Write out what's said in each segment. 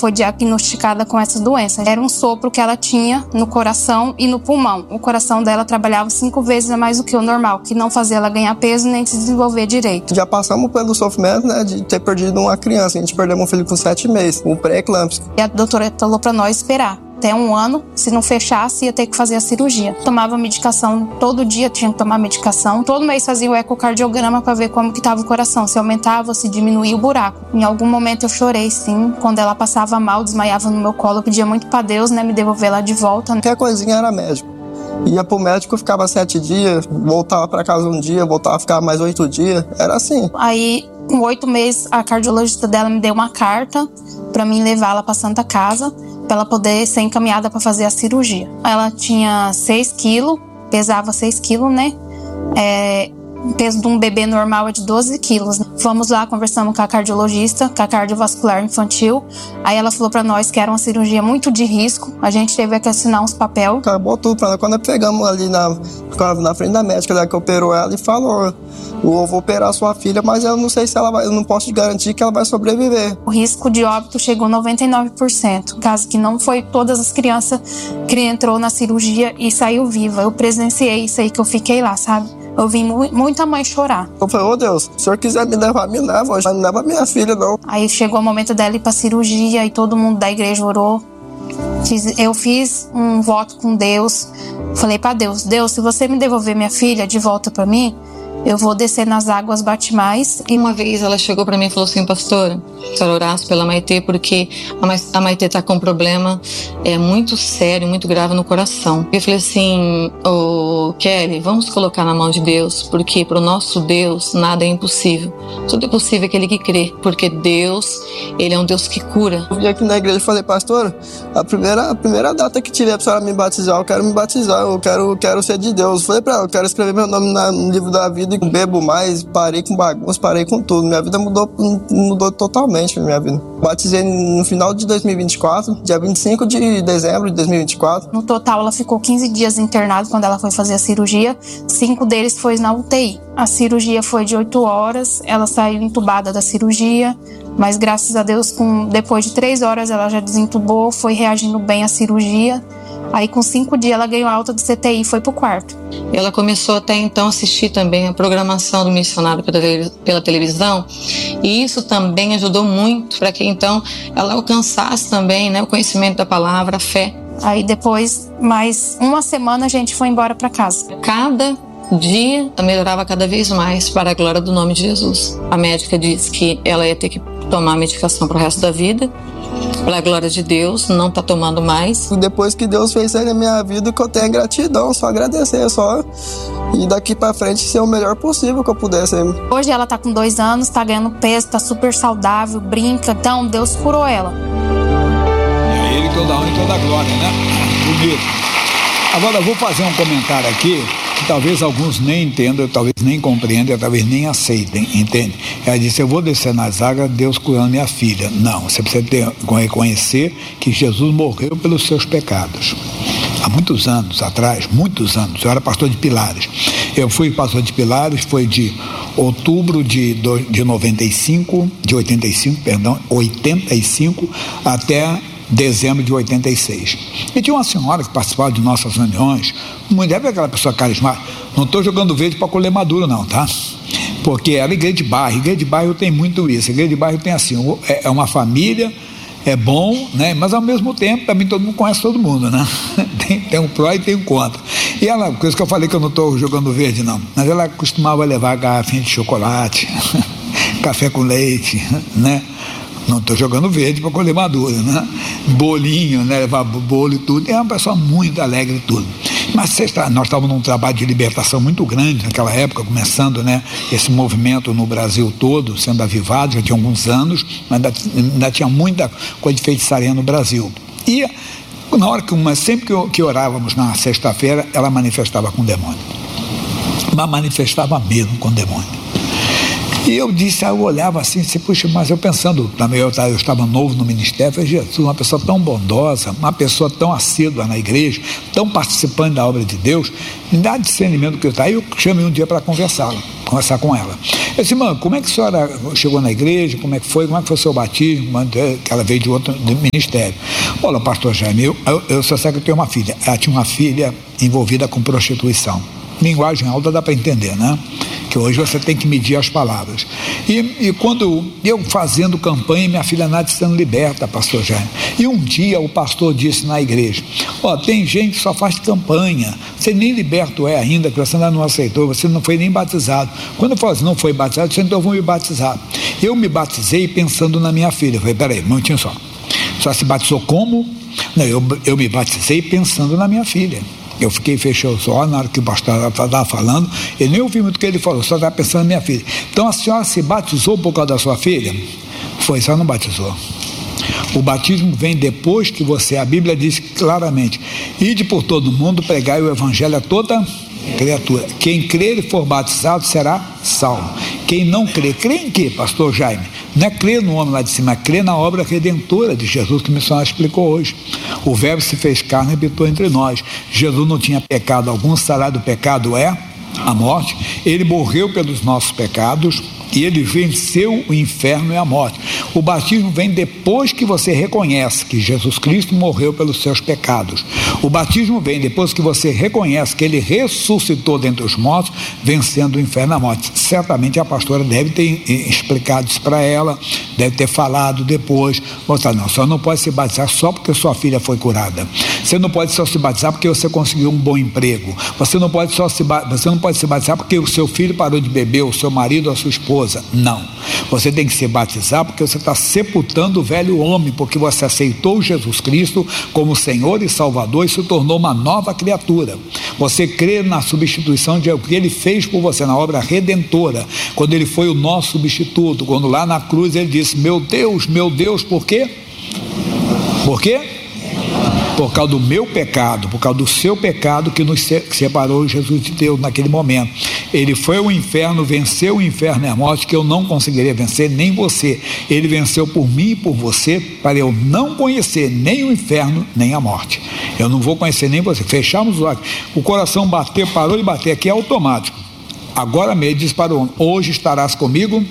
foi diagnosticada com essa doença. Era um sopro que ela tinha no coração e no pulmão. O coração dela trabalhava 5 vezes a mais do que o normal, que não fazia ela ganhar peso nem se desenvolver direito. Já passamos pelo sofrimento, né, de ter perdido uma criança. A gente perdeu um filho com 7 meses, um pré-eclâmpsia. E a doutora falou para nós esperar até 1 ano, se não fechasse ia ter que fazer a cirurgia. Tomava medicação, todo dia tinha que tomar medicação, todo mês fazia o ecocardiograma para ver como que estava o coração, se aumentava, se diminuía o buraco. Em algum momento eu chorei sim, quando ela passava mal, desmaiava no meu colo, eu pedia muito para Deus, né, me devolver lá de volta. Qualquer coisinha era médico. Ia pro médico, ficava 7 dias, voltava para casa um dia, voltava a ficar mais 8 dias, era assim. Aí, com 8 meses, a cardiologista dela me deu uma carta para mim levá-la para Santa Casa, para ela poder ser encaminhada para fazer a cirurgia. Ela tinha 6 quilos, pesava 6 quilos, né? O peso de um bebê normal é de 12 quilos. Fomos lá, conversamos com a cardiologista, com a cardiovascular infantil. Aí ela falou pra nós que era uma cirurgia muito de risco. A gente teve que assinar uns papel. Acabou tudo pra nós. Quando nós pegamos ali na frente da médica que operou ela e falou: eu vou operar sua filha, mas eu não sei se ela vai, eu não posso te garantir que ela vai sobreviver. O risco de óbito chegou a 99%. Caso que não foi todas as crianças que entrou na cirurgia e saiu viva. Eu presenciei isso aí, que eu fiquei lá, sabe? Eu vi muita mãe chorar. Eu falei: ô Deus, se o senhor quiser me levar, me leva. Mas não leva minha filha, não. Aí chegou o momento dela ir pra cirurgia e todo mundo da igreja orou. Eu fiz um voto com Deus. Falei pra Deus: Deus, se você me devolver minha filha de volta pra mim, eu vou descer nas águas batimais. E uma vez ela chegou pra mim e falou assim: pastora, a senhora orasse pela Maitê, porque a Maitê tá com um problema muito sério, muito grave no coração. Eu falei assim: Kelly, vamos colocar na mão de Deus, porque pro nosso Deus nada é impossível. Tudo é possível aquele que crê, porque Deus, Ele é um Deus que cura. Eu vim aqui na igreja e falei: pastora, a primeira data que tiver pra senhora me batizar, eu quero me batizar, eu quero ser de Deus. Eu falei pra ela: eu quero escrever meu nome no livro da vida. Não bebo mais, parei com bagunça, parei com tudo. Minha vida mudou totalmente, minha vida. Batizei no final de 2024, dia 25 de dezembro de 2024. No total, ela ficou 15 dias internada quando ela foi fazer a cirurgia. 5 deles foi na UTI. A cirurgia foi de 8 horas, ela saiu entubada da cirurgia, mas graças a Deus, depois de 3 horas ela já desentubou, foi reagindo bem à cirurgia. Aí com 5 dias ela ganhou alta do CTI e foi pro quarto. Ela começou até então a assistir também a programação do missionário pela televisão, e isso também ajudou muito para que então ela alcançasse também, né, o conhecimento da palavra, a fé. Aí depois, mais 1 semana, a gente foi embora para casa. Cada dia melhorava cada vez mais para a glória do nome de Jesus. A médica disse que ela ia ter que tomar medicação pro resto da vida. Pela glória de Deus, não está tomando mais. Depois que Deus fez isso na minha vida, que eu tenho gratidão, só agradecer, só. E daqui pra frente ser o melhor possível que eu puder ser. Hoje ela tá com 2 anos, tá ganhando peso, tá super saudável, brinca. Então Deus curou ela. E a Ele toda a honra e toda a glória, né? Bonito. Agora eu vou fazer um comentário aqui que talvez alguns nem entendam, talvez nem compreendam, talvez nem aceitem, entende? Ela disse: eu vou descer nas águas, Deus curando minha filha. Não, você precisa reconhecer que Jesus morreu pelos seus pecados. Há muitos anos atrás, eu era pastor de Pilares. Eu fui pastor de Pilares, foi de outubro de 85 até dezembro de 86. E tinha uma senhora que participava de nossas reuniões, mulher, aquela pessoa carismática. Não estou jogando verde para colher maduro não, tá? Porque era igreja de bairro tem muito isso. Igreja de bairro tem assim, é uma família, é bom, né? Mas ao mesmo tempo também todo mundo conhece todo mundo, né? Tem um pró e tem um contra. E ela, por isso que eu falei que eu não estou jogando verde não, mas ela costumava levar garrafinha de chocolate, café com leite, né? Não estou jogando verde para colher madura, né? Bolinho, né? Levar bolo e tudo. É uma pessoa muito alegre e tudo. Mas nós estávamos num trabalho de libertação muito grande naquela época, começando, né, esse movimento no Brasil todo, sendo avivado, já tinha alguns anos, mas ainda tinha muita coisa de feitiçaria no Brasil. E na hora sempre que orávamos na sexta-feira, ela manifestava com o demônio. Mas manifestava mesmo com o demônio. E eu disse, eu olhava assim, puxa, mas eu pensando, também eu estava novo no ministério, falei: Jesus, uma pessoa tão bondosa, uma pessoa tão assídua na igreja, tão participante da obra de Deus, me dá discernimento que eu estava. Aí eu chamei um dia para conversá-la. conversar com ela. Eu disse, irmã, como é que a senhora chegou na igreja? Como é que foi o seu batismo? Que ela veio de outro ministério. Olha, pastor Jaime, eu só sei que eu tenho uma filha. Ela tinha uma filha envolvida com prostituição. Linguagem alta dá para entender, né? Que hoje você tem que medir as palavras. E quando eu fazendo campanha, minha filha Nath sendo liberta, pastor Jaime. E um dia o pastor disse na igreja, tem gente que só faz campanha, você nem liberto é ainda, que você ainda não aceitou, você não foi nem batizado. Quando eu falo assim, não foi batizado, você então vou me batizar. Eu me batizei pensando na minha filha. Eu falei, peraí, um momentinho só se batizou como? Não, eu me batizei pensando na minha filha. Eu fechei os olhos na hora que o pastor estava falando, eu nem ouvi muito o que ele falou, só estava pensando na minha filha. Então a senhora se batizou por causa da sua filha? Foi, só não batizou. O batismo vem depois que você, a Bíblia diz claramente, ide por todo mundo, pregai o evangelho a toda criatura. Quem crer e for batizado será salvo. Quem não crê em quê, pastor Jaime? Não é crer no homem lá de cima, é crer na obra redentora de Jesus, que o missionário explicou hoje. O verbo se fez carne e habitou entre nós. Jesus não tinha pecado algum, o salário do pecado é a morte. Ele morreu pelos nossos pecados e ele venceu o inferno e a morte. O batismo vem depois que você reconhece que Jesus Cristo morreu pelos seus pecados. O batismo vem depois que você reconhece que ele ressuscitou dentre os mortos, vencendo o inferno e a morte. Certamente a pastora deve ter explicado isso para ela, deve ter falado depois. Não, só não pode se batizar só porque sua filha foi curada. Você não pode só se batizar porque você conseguiu um bom emprego. Você não pode se batizar porque o seu filho parou de beber, o seu marido ou a sua esposa. Não, você tem que se batizar porque você está sepultando o velho homem, porque você aceitou Jesus Cristo como Senhor e Salvador e se tornou uma nova criatura. Você crê na substituição de o que ele fez por você, na obra redentora, quando ele foi o nosso substituto, quando lá na cruz ele disse, meu Deus, por quê? Por quê? Por causa do meu pecado, por causa do seu pecado que nos separou Jesus de Deus naquele momento. Ele foi ao inferno, venceu o inferno e a morte, que eu não conseguiria vencer, nem você. Ele venceu por mim e por você, para eu não conhecer nem o inferno, nem a morte. Eu não vou conhecer nem você. Fechamos os olhos. O coração bateu, parou de bater aqui, é automático. Agora mesmo diz para o homem, hoje estarás comigo?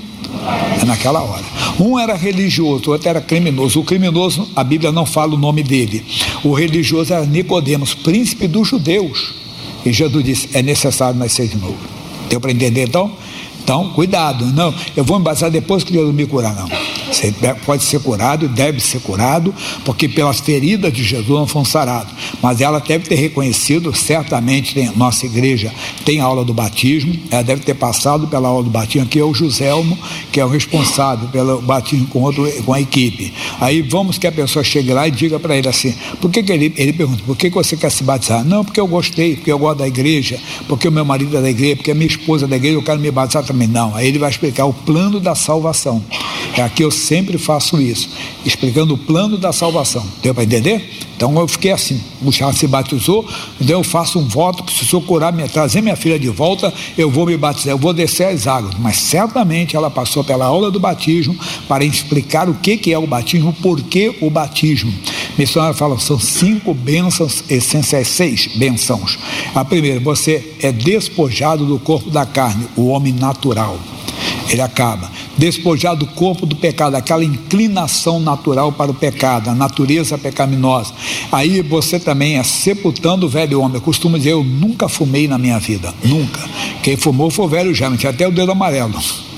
É naquela hora. Um era religioso, o outro era criminoso. O criminoso, a Bíblia não fala o nome dele. O religioso era Nicodemos, príncipe dos judeus. E Jesus disse, é necessário nascer de novo. Deu para entender então? Então, cuidado, não, eu vou me batizar depois que Deus me curar, não. Você pode ser curado, deve ser curado, porque pelas feridas de Jesus não foram sarados. Mas ela deve ter reconhecido, certamente, nossa igreja tem aula do batismo, ela deve ter passado pela aula do batismo, que é o Joselmo, que é o responsável pelo batismo com a equipe. Aí vamos que a pessoa chegue lá e diga para ele assim, ele pergunta, por que você quer se batizar? Não, porque eu gostei, porque eu gosto da igreja, porque o meu marido é da igreja, porque a minha esposa é da igreja, eu quero me batizar também. Não, aí ele vai explicar o plano da salvação. Aqui eu sempre faço isso, explicando o plano da salvação. Deu para entender? Então eu fiquei assim, o Charles se batizou, então eu faço um voto, que se eu trazer minha filha de volta, eu vou me batizar, eu vou descer as águas. Mas certamente ela passou pela aula do batismo para explicar o que é o batismo, por que o batismo. Missionário fala, são 5 bênçãos essenciais, 6 bênçãos. A primeira, você é despojado do corpo da carne, o homem natural. Ele acaba despojado do corpo do pecado, aquela inclinação natural para o pecado, a natureza pecaminosa. Aí você também é sepultando o velho homem. Eu costumo dizer, eu nunca fumei na minha vida, nunca. Quem fumou foi o velho Jaime, tinha até o dedo amarelo.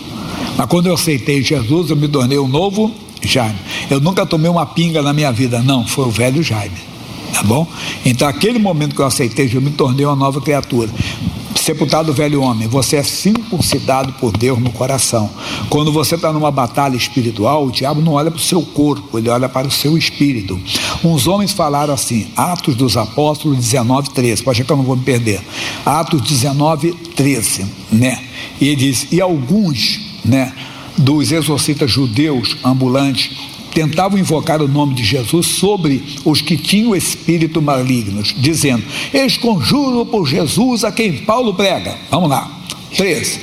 Mas quando eu aceitei Jesus, eu me tornei um novo Jaime. Eu nunca tomei uma pinga na minha vida, não, foi o velho Jaime, tá bom? Então aquele momento que eu aceitei, eu me tornei uma nova criatura. Sepultado o velho homem, você é circuncidado por Deus no coração. Quando você está numa batalha espiritual, o diabo não olha para o seu corpo, ele olha para o seu espírito. Uns homens falaram assim, Atos dos Apóstolos 19:13, pode ser que eu não vou me perder, Atos 19:13, né? E ele diz, e alguns, né, dos exorcistas judeus ambulantes tentavam invocar o nome de Jesus sobre os que tinham espírito malignos, dizendo, eles conjuram por Jesus a quem Paulo prega. Vamos lá, 3.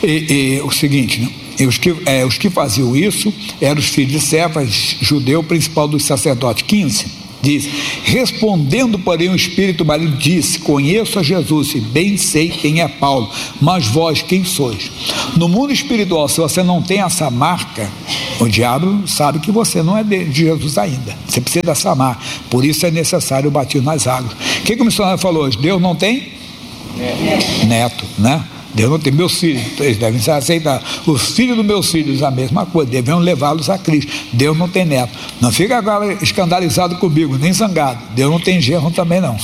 O seguinte, né? Os que faziam isso eram os filhos de Cefas, judeu, principal dos sacerdotes. 15. Diz: respondendo, porém, o espírito maligno disse: conheço a Jesus e bem sei quem é Paulo, mas vós quem sois? No mundo espiritual, se você não tem essa marca, o diabo sabe que você não é de Jesus ainda. Você precisa dessa marca. Por isso é necessário o batismo nas águas. O que o missionário falou hoje? Deus não tem neto, né? Deus não tem meus filhos, eles devem aceitar. Os filhos dos meus filhos, a mesma coisa, devem levá-los a Cristo. Deus não tem neto. Não fica agora escandalizado comigo, nem zangado. Deus não tem genro também não.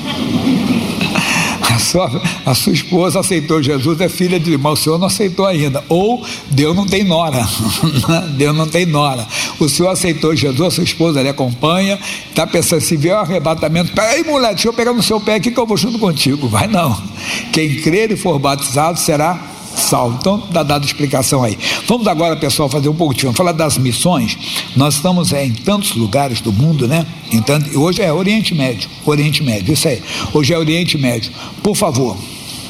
A sua esposa aceitou Jesus, é filha de irmão, o senhor não aceitou ainda. Ou Deus não tem nora. Deus não tem nora. O senhor aceitou Jesus, a sua esposa lhe acompanha, está pensando, se vier o arrebatamento, peraí, mulher, deixa eu pegar no seu pé aqui que eu vou junto contigo. Vai não. Quem crer e for batizado será salvo. Então está dada a explicação aí. Vamos agora, pessoal, fazer um pouquinho, vamos falar das missões. Nós estamos em tantos lugares do mundo, né? Então, hoje é Oriente Médio, isso aí. Hoje é Oriente Médio. Por favor.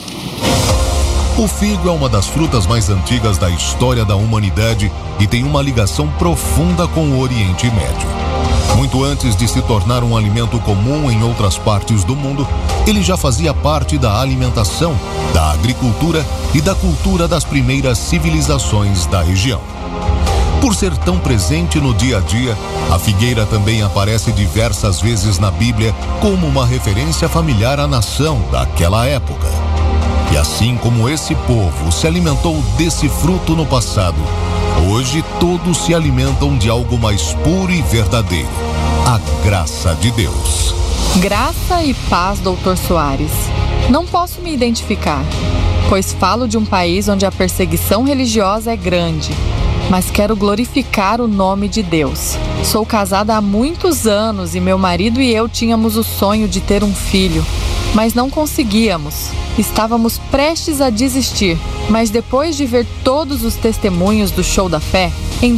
O figo é uma das frutas mais antigas da história da humanidade e tem uma ligação profunda com o Oriente Médio. Muito antes de se tornar um alimento comum em outras partes do mundo, ele já fazia parte da alimentação, da agricultura e da cultura das primeiras civilizações da região. Por ser tão presente no dia a dia, a figueira também aparece diversas vezes na Bíblia como uma referência familiar à nação daquela época. E assim como esse povo se alimentou desse fruto no passado, hoje todos se alimentam de algo mais puro e verdadeiro: a graça de Deus. Graça e paz, Dr. Soares. Não posso me identificar, pois falo de um país onde a perseguição religiosa é grande, mas quero glorificar o nome de Deus. Sou casada há muitos anos e meu marido e eu tínhamos o sonho de ter um filho, mas não conseguíamos. Estávamos prestes a desistir, mas depois de ver todos os testemunhos do Show da Fé, em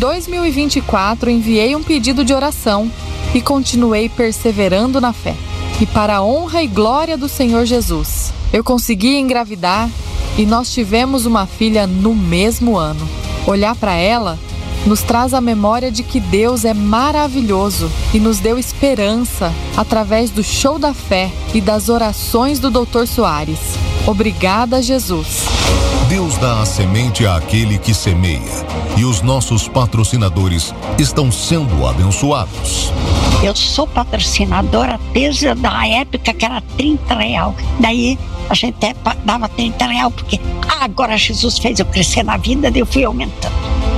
2024 enviei um pedido de oração e continuei perseverando na fé. E para a honra e glória do Senhor Jesus, eu consegui engravidar e nós tivemos uma filha no mesmo ano. Olhar para ela nos traz a memória de que Deus é maravilhoso e nos deu esperança através do Show da Fé e das orações do Dr. Soares. Obrigada, Jesus. Deus dá a semente àquele que semeia, e os nossos patrocinadores estão sendo abençoados. Eu sou patrocinadora desde a época que era R$30. Daí a gente dava R$30 porque agora Jesus fez eu crescer na vida, daí eu fui aumentando.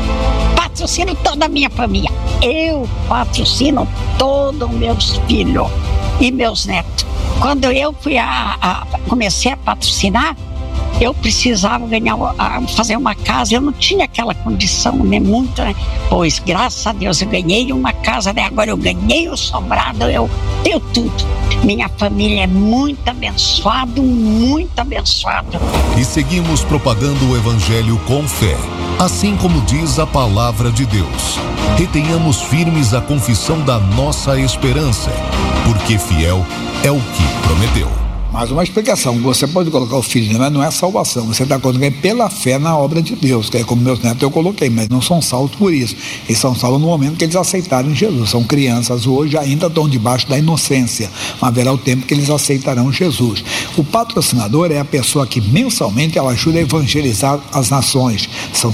Patrocino toda a minha família. Eu patrocino todos os meus filhos e meus netos. Quando eu comecei a patrocinar, eu precisava fazer uma casa, eu não tinha aquela condição, né, muito, né? Pois, graças a Deus, eu ganhei uma casa, né? Agora eu ganhei o sobrado, eu tenho tudo. Minha família é muito abençoada, muito abençoada. E seguimos propagando o Evangelho com fé, assim como diz a palavra de Deus. Retenhamos firmes a confissão da nossa esperança, porque fiel é o que prometeu. Mais uma explicação: você pode colocar o filho, mas não é salvação, você está colocando pela fé na obra de Deus, que é como meus netos eu coloquei, mas não são salvos por isso. Eles são salvos no momento que eles aceitaram Jesus. São crianças hoje, ainda estão debaixo da inocência, mas haverá o tempo que eles aceitarão Jesus. O patrocinador é a pessoa que mensalmente ela ajuda a evangelizar as nações. São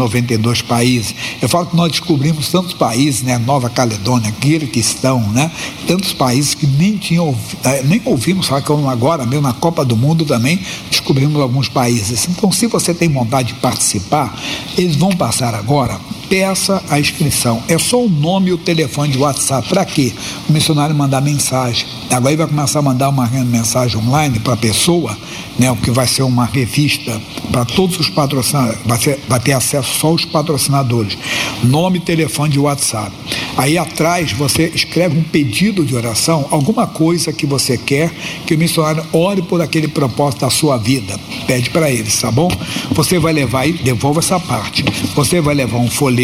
192 países. Eu falo que nós descobrimos tantos países, né? Nova Caledônia, Quirguistão, né? Tantos países que nem ouvimos falar, como agora mesmo na Copa do Mundo também descobrimos alguns países. Então, se você tem vontade de participar, eles vão passar agora. Peça a inscrição. É só o nome e o telefone de WhatsApp. Para quê? O missionário mandar mensagem. Agora ele vai começar a mandar uma mensagem online para a pessoa, né? O que vai ser uma revista para todos os patrocinadores. Vai ter acesso só aos patrocinadores. Nome e telefone de WhatsApp. Aí atrás você escreve um pedido de oração, alguma coisa que você quer que o missionário ore por aquele propósito da sua vida. Pede para eles, tá bom? Você vai levar e devolva essa parte. Você vai levar um folheto.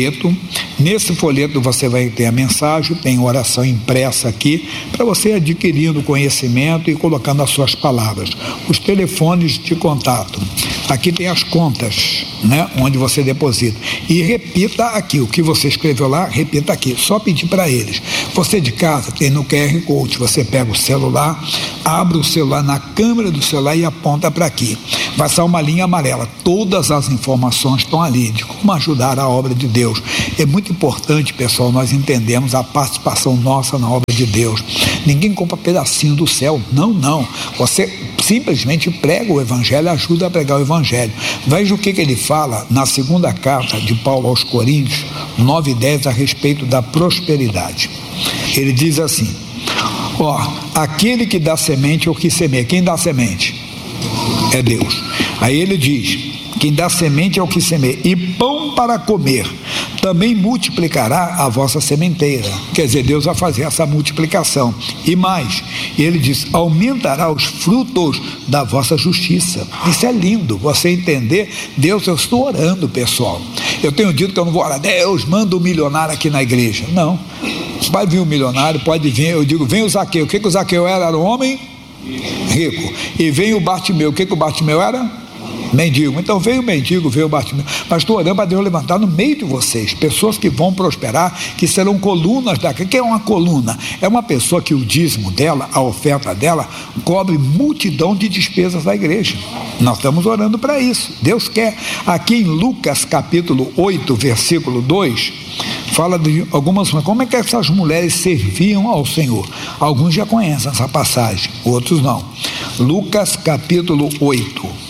Nesse folheto você vai ter a mensagem, tem oração impressa aqui, para você adquirindo conhecimento e colocando as suas palavras. Os telefones de contato. Aqui tem as contas, né? Onde você deposita. E repita aqui, o que você escreveu lá, repita aqui. Só pedir para eles. Você de casa tem no QR Code, você pega o celular, abre o celular na câmera do celular e aponta para aqui. Vai sair uma linha amarela, todas as informações estão ali, de como ajudar a obra de Deus. É muito importante, pessoal, nós entendemos a participação nossa na obra de Deus. Ninguém compra pedacinho do céu, não. Você simplesmente prega o Evangelho, ajuda a pregar o Evangelho. Veja o que ele fala na segunda carta de Paulo aos Coríntios, 9 e 10, a respeito da prosperidade. Ele diz assim: aquele que dá semente é o que semeia. Quem dá semente? É Deus. Aí ele diz: quem dá semente é o que semeia, e pão para comer também multiplicará a vossa sementeira. Quer dizer, Deus vai fazer essa multiplicação. E mais, ele diz: aumentará os frutos da vossa justiça. Isso é lindo, você entender. Deus, eu estou orando, pessoal. Eu tenho dito que eu não vou orar, Deus, manda um milionário aqui na igreja. Não, pode vir um milionário, pode vir, eu digo, vem o Zaqueu. O que o Zaqueu era? Era um homem rico. E vem o Bartimeu. O que o Bartimeu era? Mendigo. Então veio o mendigo, veio o Bartimeu. Mas estou orando para Deus levantar no meio de vocês pessoas que vão prosperar, que serão colunas daquele. O que é uma coluna? É uma pessoa que o dízimo dela, a oferta dela, cobre multidão de despesas da igreja. Nós estamos orando para isso. Deus quer. Aqui em Lucas capítulo 8, versículo 2, fala de algumas, como é que essas mulheres serviam ao Senhor. Alguns já conhecem essa passagem, outros não. Lucas capítulo 8,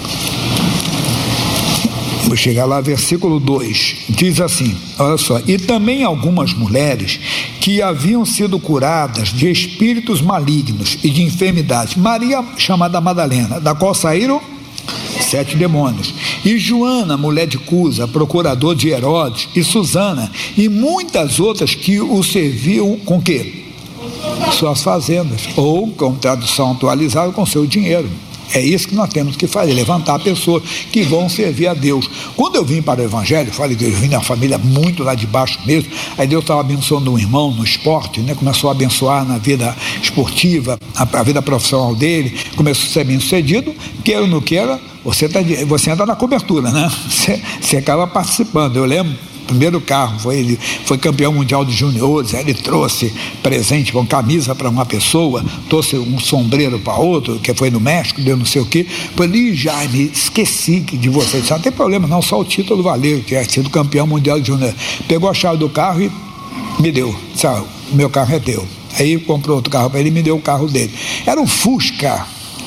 vou chegar lá, versículo 2, diz assim, olha só: e também algumas mulheres que haviam sido curadas de espíritos malignos e de enfermidades, Maria chamada Madalena, da qual saíram 7 demônios, e Joana, mulher de Cusa, procurador de Herodes, e Susana, e muitas outras que o serviam com quê? Suas fazendas, ou, com tradução atualizada, com seu dinheiro. É isso que nós temos que fazer, levantar pessoas que vão servir a Deus. Quando eu vim para o Evangelho, falei que eu vim da família muito lá de baixo mesmo, aí Deus estava abençoando um irmão no esporte, né? Começou a abençoar na vida esportiva, a vida profissional dele, começou a ser bem sucedido, queira ou não queira, você entra na cobertura, né? Você acaba participando. Eu lembro, primeiro carro, ele foi campeão mundial de juniores, ele trouxe presente, com camisa para uma pessoa, trouxe um sombreiro para outro, que foi no México, deu não sei o que. Falei, Jaime, esqueci de você. Não tem problema não, só o título valeu, que é sido campeão mundial de juniores. Pegou a chave do carro e me deu, sabe, o meu carro é teu. Aí comprou outro carro para ele e me deu o carro dele. Era um Fusca,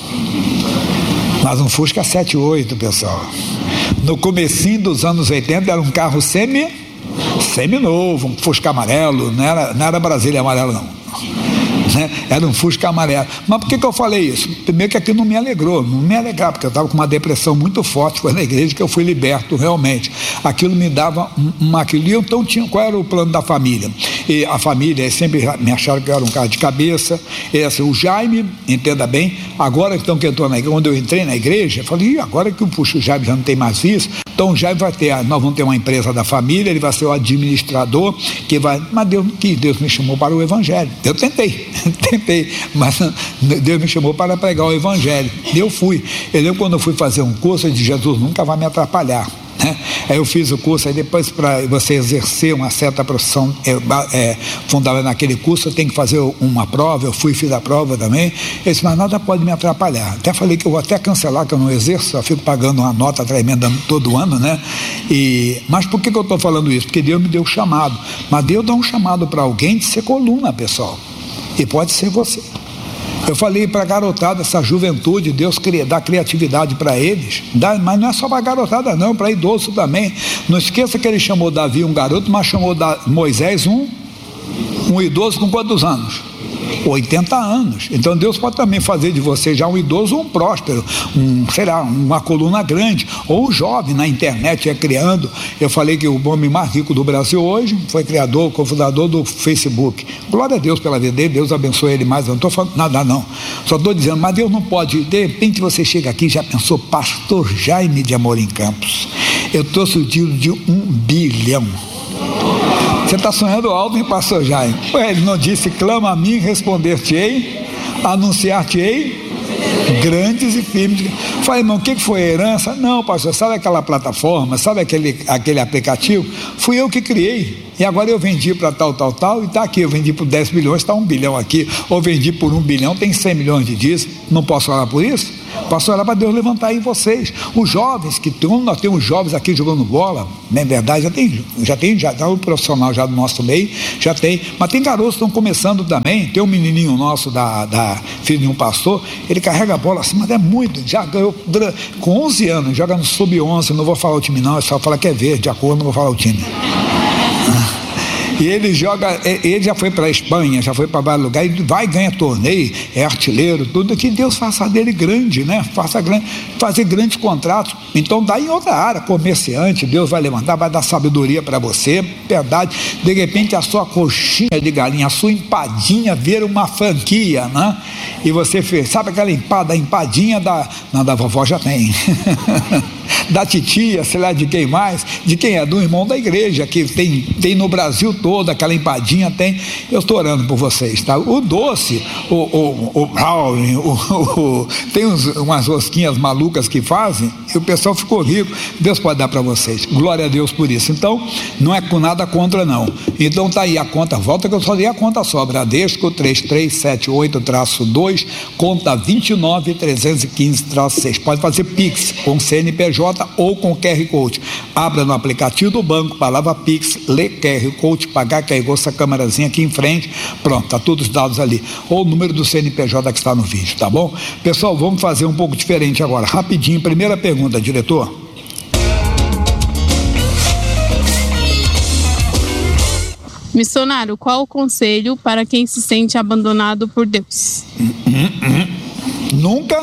mas um Fusca 78, pessoal. No comecinho dos anos 80 era um carro semi-novo, um Fusca amarelo, não era Brasília amarelo não, né? Era um Fusca amarelo. Mas por que eu falei isso? Primeiro que aquilo não me alegrava, porque eu estava com uma depressão muito forte, foi na igreja que eu fui liberto realmente. Aquilo me dava aquilo. E então qual era o plano da família? E a família sempre me acharam que eu era um cara de cabeça. E assim, o Jaime, entenda bem, agora então que eu estou na igreja, quando eu entrei na igreja, eu falei, agora que o Jaime já não tem mais isso, então o Jaime nós vamos ter uma empresa da família, ele vai ser o administrador, mas Deus me chamou para o Evangelho. Eu tentei, mas Deus me chamou para pregar o Evangelho. E eu fui. Quando eu fui fazer um curso, eu disse, Jesus nunca vai me atrapalhar. Aí eu fiz o curso, aí depois para você exercer uma certa profissão fundamental naquele curso, eu tenho que fazer uma prova, eu fiz a prova também. Eu disse, mas nada pode me atrapalhar. Até falei que eu vou até cancelar, que eu não exerço, só fico pagando uma nota tremenda todo ano, né? Mas por que eu estou falando isso? Porque Deus me deu chamado. Mas Deus dá um chamado para alguém de ser coluna, pessoal. E pode ser você. Eu falei para a garotada, essa juventude, Deus dá criatividade para eles, mas não é só para a garotada não, para idoso também. Não esqueça que ele chamou Davi um garoto, mas chamou Moisés um idoso com quantos anos? 80 anos. Então Deus pode também fazer de você já um idoso ou um próspero, uma coluna grande, ou um jovem na internet criando. Eu falei que o homem mais rico do Brasil hoje foi cofundador do Facebook. Glória a Deus pela vida dele, Deus abençoe ele mais. Eu não estou falando nada não, só estou dizendo, mas Deus não pode, de repente você chega aqui, já pensou, pastor Jaime de Amorim Campos, eu trouxe o dinheiro de 1 bilhão. Você está sonhando alto, hein, pastor Jaime? Ele não disse, clama a mim, responder-te-ei, anunciar-te-ei Grandes e firmes. Falei, irmão, o que foi a herança? Não, pastor, sabe aquela plataforma, sabe aquele aplicativo? Fui eu que criei. E agora eu vendi para tal, e está aqui. Eu vendi por 10 milhões, está 1 bilhão aqui. Ou vendi por 1 bilhão, tem 100 milhões de dízimo. Não posso orar por isso? Posso orar para Deus levantar aí vocês. Os jovens, nós temos jovens aqui jogando bola, na verdade, já tá um profissional já do nosso meio, já tem, mas tem garotos que estão começando também. Tem um menininho nosso, filho de um pastor, ele carrega a bola assim, mas é muito, já ganhou, com 11 anos, joga no sub-11, não vou falar o time não, é só falar que é verde, de acordo, não vou falar o time. E ele já foi para a Espanha, já foi para vários lugares, ele vai ganhar torneio, é artilheiro, tudo, que Deus faça dele grande, né? Fazer grandes contratos. Então dá em outra área, comerciante, Deus vai levantar, vai dar sabedoria para você, verdade. De repente a sua coxinha de galinha, a sua empadinha vira uma franquia, né? E você fez, sabe aquela empadinha da vovó já tem. Da titia, sei lá de quem mais, de quem é do irmão da igreja, que tem no Brasil todo, aquela empadinha tem. Eu estou orando por vocês, tá? O doce, o brownie, tem umas rosquinhas malucas que fazem, e o pessoal ficou rico. Deus pode dar para vocês, glória a Deus por isso. Então, não é com nada contra não. Então tá aí a conta, volta que eu só dei a conta só, Bradesco 3378-2, conta 29.315-6, pode fazer Pix com CNPJ ou com QR Code. Abra no aplicativo do banco, palavra Pix, lê QR Code, pagar, carregou essa câmerazinha aqui em frente, pronto, tá todos os dados ali, ou o número do CNPJ que está no vídeo, tá bom? Pessoal, vamos fazer um pouco diferente agora, rapidinho. Primeira pergunta, diretor. Missionário, qual o conselho para quem se sente abandonado por Deus? Nunca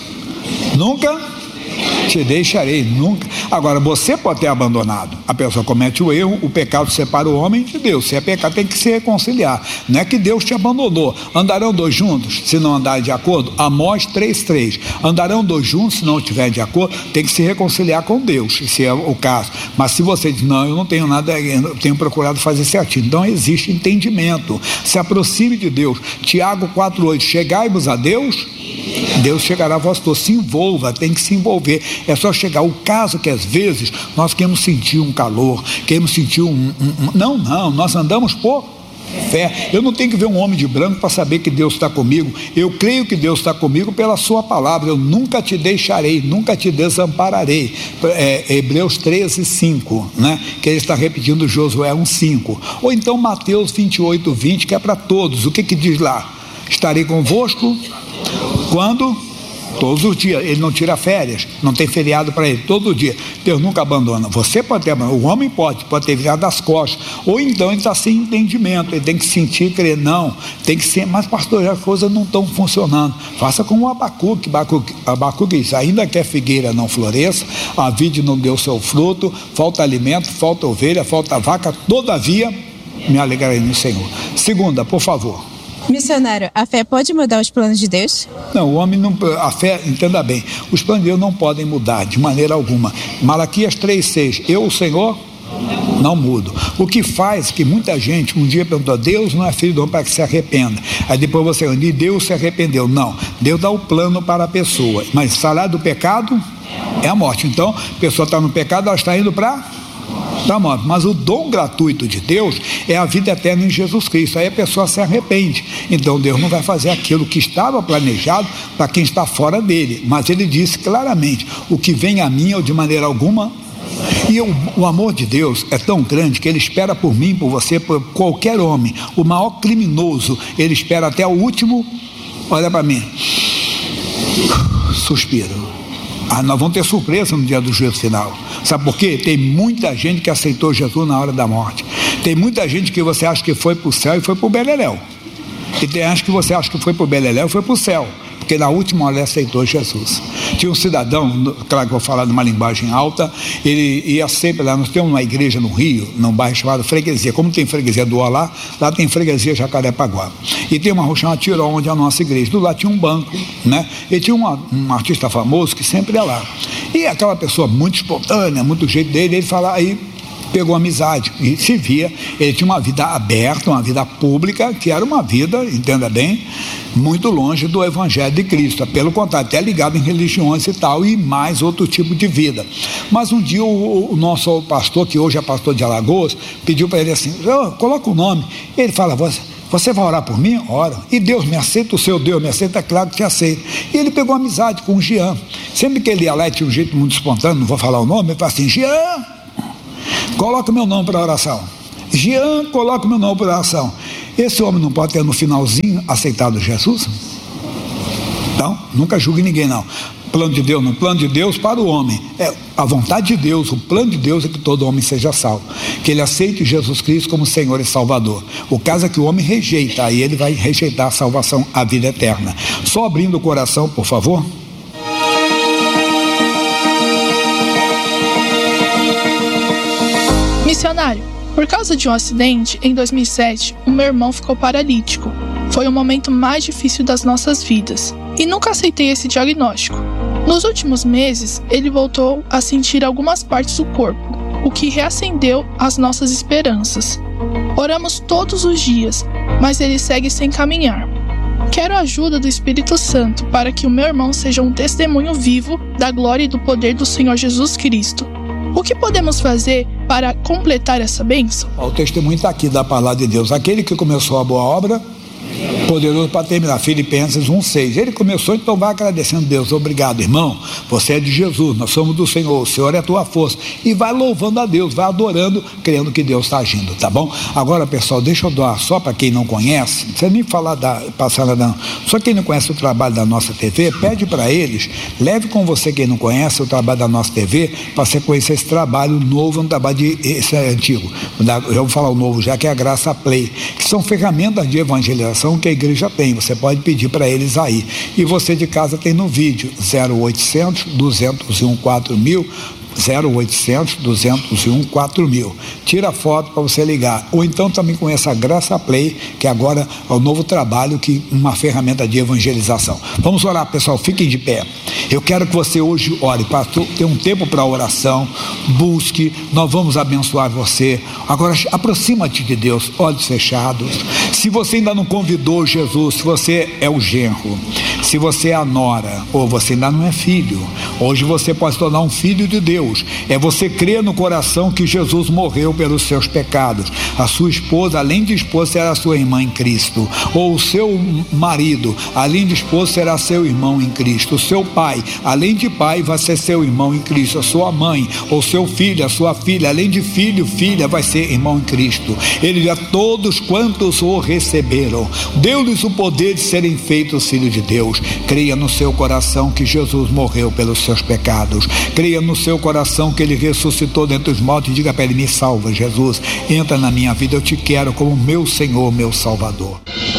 te deixarei, nunca. Agora, você pode ter abandonado. A pessoa comete o erro, o pecado separa o homem de Deus. Se é pecado, tem que se reconciliar. Não é que Deus te abandonou. Andarão dois juntos, se não andarem de acordo? Amós 3:3. Andarão dois juntos, se não estiverem de acordo, tem que se reconciliar com Deus, se é o caso. Mas se você diz, não, eu não tenho nada, eu tenho procurado fazer certinho. Então existe entendimento. Se aproxime de Deus. Tiago 4:8. Chegai-vos a Deus, Deus chegará a vós todos. Se envolva, tem que se envolver. É só chegar. O caso que às vezes nós queremos sentir um calor, queremos sentir Não, nós andamos por fé. Eu não tenho que ver um homem de branco para saber que Deus está comigo. Eu creio que Deus está comigo pela sua palavra. Eu nunca te deixarei, nunca te desampararei. Hebreus 13:5, né? Que ele está repetindo Josué 1:5. Ou então Mateus 28:20, que é para todos. O que diz lá? Estarei convosco quando? Todos os dias. Ele não tira férias, não tem feriado para ele, todo dia. Deus nunca abandona. Você pode ter abandonado, o homem pode ter virado das costas, ou então ele está sem entendimento, ele tem que sentir e crer. Não, tem que ser, mas pastor, as coisas não estão funcionando. Faça como o Abacuque diz, ainda que a figueira não floresça, a vide não deu seu fruto, falta alimento, falta ovelha, falta vaca, todavia me alegrarei no Senhor. Segunda, por favor. Missionário, a fé pode mudar os planos de Deus? Não, o homem não, a fé, entenda bem, os planos de Deus não podem mudar de maneira alguma. Malaquias 3:6, eu, o Senhor, não mudo. O que faz que muita gente um dia perguntou, Deus não é filho do homem para que se arrependa. Aí depois você diz, Deus se arrependeu. Não, Deus dá o plano para a pessoa, mas o salário do pecado é a morte. Então, a pessoa está no pecado, ela está indo para da morte, mas o dom gratuito de Deus é a vida eterna em Jesus Cristo. Aí a pessoa se arrepende, então Deus não vai fazer aquilo que estava planejado para quem está fora dele, mas ele disse claramente, o que vem a mim eu de maneira alguma. E o amor de Deus é tão grande que ele espera por mim, por você, por qualquer homem. O maior criminoso, ele espera até o último, olha para mim, suspiro. Nós vamos ter surpresa no dia do juízo final. Sabe por quê? Tem muita gente que aceitou Jesus na hora da morte. Tem muita gente que você acha que foi para o céu e foi para o beleléu. E tem gente que você acha que foi para o beleléu e foi para o céu, porque na última hora ele aceitou Jesus. Tinha um cidadão, claro que eu vou falar numa linguagem alta, ele ia sempre lá, nós temos uma igreja no Rio, num bairro chamado Freguesia, como tem Freguesia do Olá, lá tem Freguesia Jacarepaguá, e tem uma rua chamada Tirol, onde é a nossa igreja, do lado tinha um banco, né? E tinha um artista famoso que sempre ia lá, e aquela pessoa muito espontânea, muito jeito dele, ele fala, aí pegou amizade e se via, ele tinha uma vida aberta, uma vida pública, que era uma vida, entenda bem, muito longe do Evangelho de Cristo, pelo contrário, até ligado em religiões e tal, e mais outro tipo de vida. Mas um dia o nosso pastor, que hoje é pastor de Alagoas, pediu para ele assim, coloca o nome, ele fala, você vai orar por mim? Ora. E Deus me aceita, o seu Deus me aceita, é claro que te aceita. E ele pegou amizade com o Jean. Sempre que ele ia lá e tinha um jeito muito espontâneo, não vou falar o nome, ele fala assim, Jean, coloca meu nome para oração. Jean, coloca meu nome para oração. Esse homem não pode ter no finalzinho aceitado Jesus? Então, nunca julgue ninguém não. Plano de Deus, no plano de Deus para o homem, é a vontade de Deus, o plano de Deus é que todo homem seja salvo, que ele aceite Jesus Cristo como Senhor e Salvador. O caso é que o homem rejeita, aí ele vai rejeitar a salvação, a vida eterna. Só abrindo o coração, por favor. Missionário, por causa de um acidente, em 2007, o meu irmão ficou paralítico. Foi o momento mais difícil das nossas vidas e nunca aceitei esse diagnóstico. Nos últimos meses, ele voltou a sentir algumas partes do corpo, o que reacendeu as nossas esperanças. Oramos todos os dias, mas ele segue sem caminhar. Quero a ajuda do Espírito Santo para que o meu irmão seja um testemunho vivo da glória e do poder do Senhor Jesus Cristo. O que podemos fazer para completar essa bênção? O testemunho está aqui da palavra de Deus. Aquele que começou a boa obra, poderoso para terminar. Filipenses 1:6. Ele começou, então vai agradecendo a Deus. Obrigado, irmão, você é de Jesus, nós somos do Senhor, o Senhor é a tua força. E vai louvando a Deus, vai adorando, crendo que Deus está agindo, tá bom? Agora, pessoal, deixa eu dar só para quem não conhece, não precisa nem falar passada não. Só quem não conhece o trabalho da nossa TV, pede para eles, leve com você quem não conhece o trabalho da nossa TV, para você conhecer esse trabalho novo, um trabalho esse é antigo. Eu vou falar o novo já, que é a Graça Play, que são ferramentas de evangelização que a igreja tem, você pode pedir para eles aí. E você de casa tem no vídeo 0800 201 4000, 0800 201 4000. Tira a foto para você ligar. Ou então também conheça a Graça Play, que agora é o novo trabalho, que uma ferramenta de evangelização. Vamos orar, pessoal, fiquem de pé. Eu quero que você hoje ore, pastor, tem um tempo para oração, busque, nós vamos abençoar você. Agora aproxima-te de Deus, olhos fechados. Se você ainda não convidou Jesus, se você é o genro, se você é a nora, ou você ainda não é filho, hoje você pode se tornar um filho de Deus. É você crer no coração que Jesus morreu pelos seus pecados. A sua esposa, além de esposa, será sua irmã em Cristo. Ou o seu marido, além de esposo, será seu irmão em Cristo. O seu pai, além de pai, vai ser seu irmão em Cristo. A sua mãe, ou seu filho, a sua filha, além de filho, filha, vai ser irmão em Cristo. Ele a todos quantos o receberam, deu-lhes o poder de serem feitos filhos de Deus. Creia no seu coração que Jesus morreu pelos seus pecados. Creia no seu coração que ele ressuscitou dentre os mortos e diga para ele: me salva, Jesus, entra na minha vida, eu te quero como meu Senhor, meu Salvador.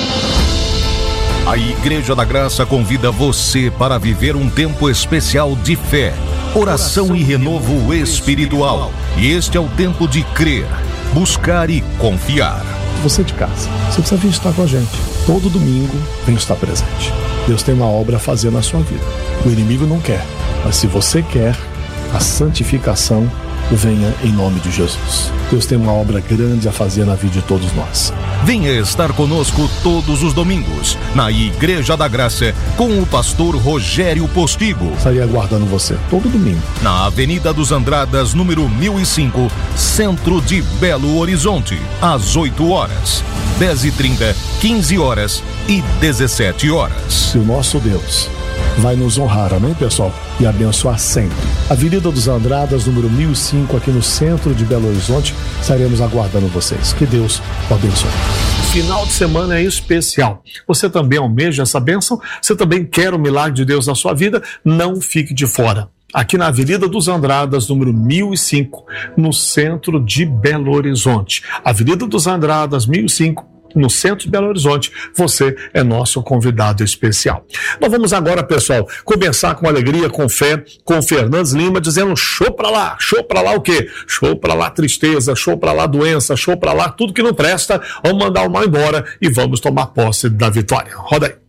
A Igreja da Graça convida você para viver um tempo especial de fé, oração e renovo espiritual. E este é o tempo de crer, buscar e confiar. Você de casa, você precisa vir estar com a gente. Todo domingo, vem estar presente. Deus tem uma obra a fazer na sua vida. O inimigo não quer, mas se você quer, a santificação venha em nome de Jesus. Deus tem uma obra grande a fazer na vida de todos nós. Venha estar conosco todos os domingos, na Igreja da Graça, com o pastor Rogério Postigo. Estarei aguardando você todo domingo. Na Avenida dos Andradas, número 1005, centro de Belo Horizonte, às 8 horas, 10h30, 15 horas e 17 horas. Se o nosso Deus vai nos honrar, amém, pessoal? E abençoar sempre. Avenida dos Andradas, número 1005, aqui no centro de Belo Horizonte. Estaremos aguardando vocês. Que Deus o abençoe. Final de semana é especial. Você também almeja essa bênção? Você também quer o milagre de Deus na sua vida? Não fique de fora. Aqui na Avenida dos Andradas, número 1005, no centro de Belo Horizonte. Avenida dos Andradas, 1005, no centro de Belo Horizonte, você é nosso convidado especial. Nós vamos agora, pessoal, começar com alegria, com fé, com Fernandes Lima, dizendo show pra lá o quê? Show pra lá tristeza, show pra lá doença, show pra lá tudo que não presta, vamos mandar o mal embora e vamos tomar posse da vitória. Roda aí.